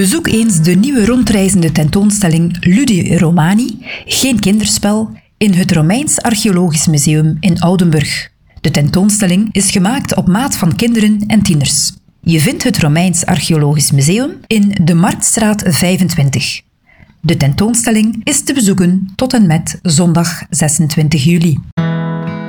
Bezoek eens de nieuwe rondreizende tentoonstelling Ludi Romani, geen kinderspel, in het Romeins Archeologisch Museum in Oudenburg. De tentoonstelling is gemaakt op maat van kinderen en tieners. Je vindt het Romeins Archeologisch Museum in de Marktstraat 25. De tentoonstelling is te bezoeken tot en met zondag 26 juli.